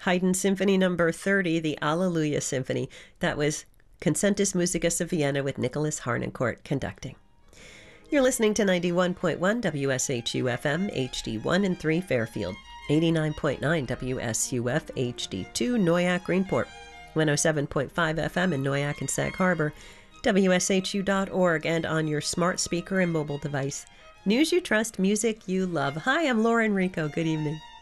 Haydn Symphony Number 30, the Alleluia Symphony. That was Concentus Musicus of Vienna with Nicholas Harnoncourt conducting. You're listening to 91.1 WSHU FM HD1 and 3 Fairfield, 89.9 WSUF HD2 Noyak Greenport, 107.5 FM in Noyak and Sag Harbor, WSHU.org, and on your smart speaker and mobile device. News you trust, music you love. Hi, I'm Lauren Rico. Good evening.